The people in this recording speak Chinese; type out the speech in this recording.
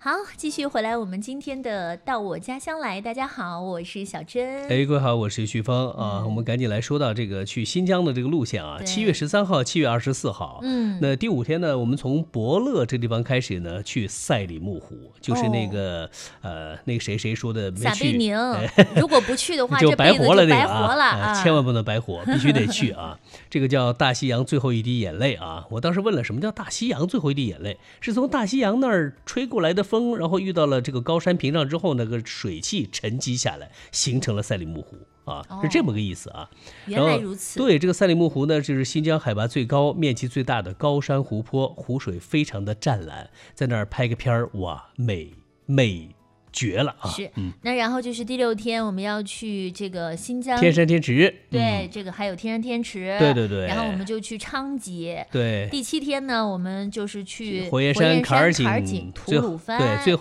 好，继续回来我们今天的到我家乡来。大家好，我是小珍。 各位好，我是徐芳啊。我们赶紧来说到这个去新疆的这个路线啊。7月13号、7月24号，那第5天呢，我们从博乐这地方开始呢，去赛里木湖，就是那个那个谁说的没去， 撒贝宁，如果不去的话， 就白活了， 白活了， 千万不能白活，必须得去啊。这个叫大西洋最后一滴眼泪啊。我当时问了，什么叫大西洋最后一滴眼泪？是从大西洋那儿吹过来的风，然后遇到了这个高山屏障之后，那个水汽沉积下来，形成了赛里木湖啊，是这么个意思啊。 原来如此。 对，这个赛里木湖呢，就是新疆海拔最高、面积最大的高山湖泊，湖水非常的湛蓝，在那儿拍个片儿，哇，美绝了啊！ 是，那然后就是第6天，我们要去这个新疆天山天池， 对，这个还有天山天池， 对， 然后我们就去昌吉， 对， 第7天呢，我们就是去火焰山、坎儿井、吐鲁番， 对，最后